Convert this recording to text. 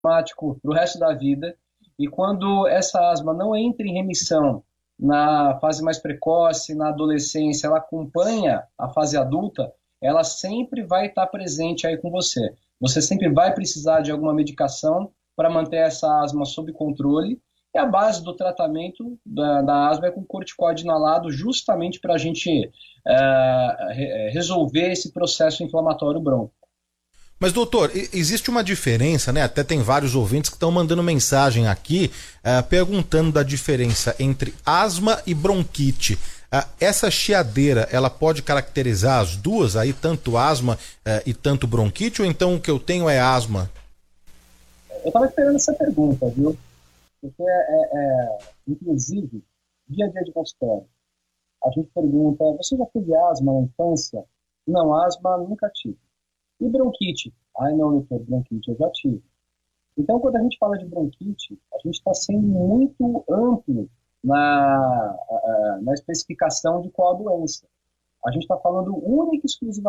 asmático para o resto da vida, e quando essa asma não entra em remissão na fase mais precoce, na adolescência, ela acompanha a fase adulta, ela sempre vai estar presente aí com você. Você sempre vai precisar de alguma medicação para manter essa asma sob controle, e a base do tratamento da asma é com corticoide inalado, justamente para a gente resolver esse processo inflamatório bronco. Mas, doutor, existe uma diferença, né? Até tem vários ouvintes que estão mandando mensagem aqui perguntando da diferença entre asma e bronquite. Essa chiadeira, ela pode caracterizar as duas aí, tanto asma e tanto bronquite, ou então o que eu tenho é asma? Eu estava esperando essa pergunta, viu? Porque, inclusive, dia a dia de consultório, a gente pergunta, você já teve asma na infância? Não, asma nunca tive. E bronquite? Ai, não, doutor, bronquite eu já tive. Então, quando a gente fala de bronquite, a gente está sendo muito amplo na especificação de qual a doença. A gente está falando única e exclusivamente